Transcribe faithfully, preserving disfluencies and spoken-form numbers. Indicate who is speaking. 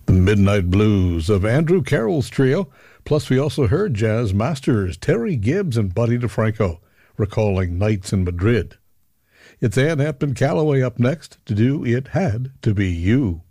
Speaker 1: The Midnight Blues of Andrew Carroll's trio. Plus, we also heard jazz masters Terry Gibbs and Buddy DeFranco recalling nights in Madrid. It's Ann Hepburn Calloway up next to do It Had to Be You.